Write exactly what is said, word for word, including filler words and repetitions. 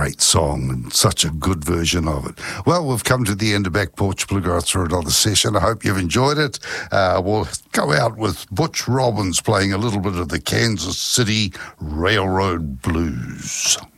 great song and such a good version of it. Well, we've come to the end of Back Porch Bluegrass for another session. I hope you've enjoyed it. Uh, we'll go out with Butch Robbins playing a little bit of the Kansas City Railroad Blues.